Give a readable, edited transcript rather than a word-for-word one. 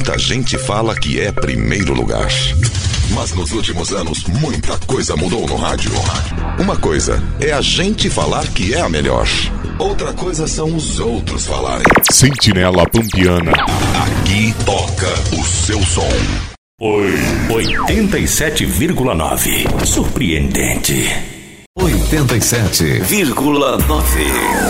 Muita gente fala que é primeiro lugar. Mas nos últimos anos, muita coisa mudou no rádio. Uma coisa é a gente falar que é a melhor. Outra coisa são os outros falarem. Sentinela Pampiana. Aqui toca o seu som. 87,9. Surpreendente. 87,9.